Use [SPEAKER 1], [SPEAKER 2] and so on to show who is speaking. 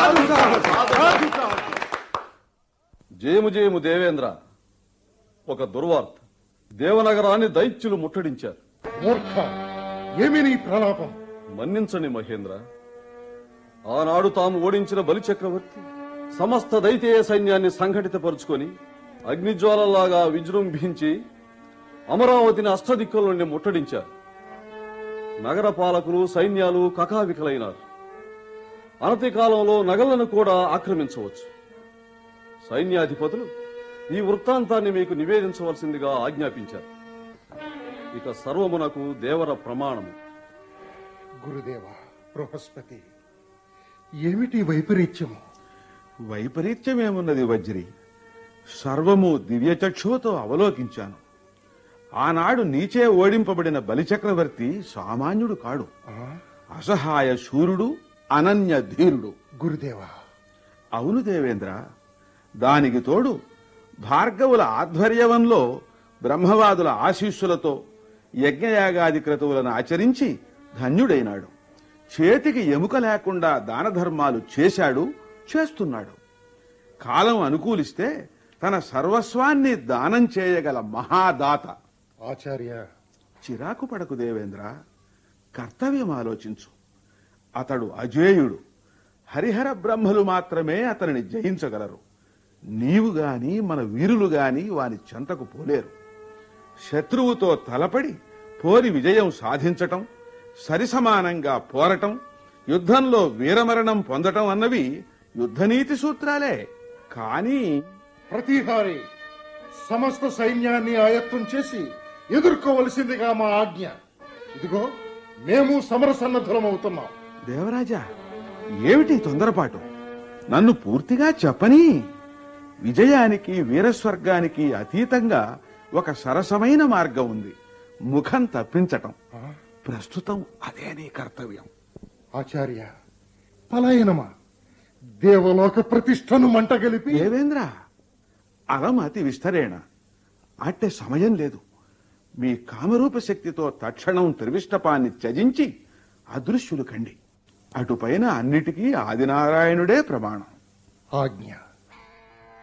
[SPEAKER 1] జయము జయము దేవేంద్ర. ఒక దుర్వార్త, దేవనగరాన్ని దైత్యులు ముట్టడించారు.
[SPEAKER 2] మూర్ఖ, ఏమి నీ ప్రలాపం?
[SPEAKER 1] మన్నించండి మహేంద్ర. ఆనాడు తాము ఓడించిన బలిచక్రవర్తి సమస్త దైతేయ సైన్యాన్ని సంఘటితపరుచుకొని అగ్నిజ్వాలలాగా విజృంభించి అమరావతిని అష్టదిక్కుల నుండి ముట్టడించారు. నగర పాలకులు సైన్యాలు కకావికలైనారు. అనతి కాలంలో నగలను కూడా ఆక్రమించవచ్చు. సైన్యాధిపతులు ఈ వృత్తాంతాన్ని మీకు నివేదించవలసిందిగా ఆజ్ఞాపించారు. ఇక సర్వమునకు దేవర ప్రమాణము.
[SPEAKER 2] గురుదేవ బృహస్పతి, ఏమిటి వైపరీత్యము?
[SPEAKER 3] వైపరీత్యమేమున్నది వజ్రి? సర్వము దివ్యచక్షువుతో అవలోకించాను. ఆనాడు నీచే ఓడింపబడిన బలిచక్రవర్తి సామాన్యుడు కాడు. అసహాయ శూరుడు, అనన్య ధీరుడు.
[SPEAKER 2] గురుదేవ.
[SPEAKER 3] అవును దేవేంద్ర. దానికి తోడు భార్గవుల ఆధ్వర్యంలో బ్రహ్మవాదుల ఆశీస్సులతో యజ్ఞయాగాది క్రతువులను ఆచరించి ధన్యుడైనాడు. చేతికి ఎముక లేకుండా దాన ధర్మాలు చేశాడు, చేస్తున్నాడు. కాలం అనుకూలిస్తే తన సర్వస్వాన్ని దానం చేయగల మహాదాత.
[SPEAKER 2] ఆచార్య,
[SPEAKER 3] చిరాకు పడకు దేవేంద్ర. కర్తవ్యం ఆలోచించు. అతడు అజేయుడు. హరిహర బ్రహ్మలు మాత్రమే అతనిని జయించగలరు. నీవు గాని మన వీరులు గాని వాని చెంతకు పోలేరు. శత్రువుతో తలపడి పోరి విజయం సాధించటం, సరిసమానంగా పోరటం, యుద్ధంలో వీరమరణం పొందటం అన్నవి యుద్ధనీతి సూత్రాలే. కానీ
[SPEAKER 2] ప్రతిహారి సమస్త సైన్యాన్ని ఆయత్తం చేసి ఎదుర్కోవలసిందిగా మా ఆజ్ఞ. ఇదిగో మేము సమరసన్నద్ధులమవుతున్నాం.
[SPEAKER 3] దేవరాజా, ఏమిటి తొందరపాటు? నన్ను పూర్తిగా చెప్పని. విజయానికి వీరస్వర్గానికి అతీతంగా ఒక సరసమైన మార్గం ఉంది. ముఖం తప్పించటం. ప్రస్తుతం అదే నీ కర్తవ్యం.
[SPEAKER 2] ఆచార్య, పలాయనమా? దేవలోక ప్రతిష్టను మంటగలిపి.
[SPEAKER 3] దేవేంద్ర, అలం అతి విస్తరేణ. అట్టే సమయం లేదు. మీ కామరూప శక్తితో తక్షణం త్రివిష్టపాన్ని త్యజించి అదృశ్యులు కండి. అటుపైన అన్నిటికీ ఆదినారాయణుడే ప్రమాణం.
[SPEAKER 2] ఆజ్ఞ.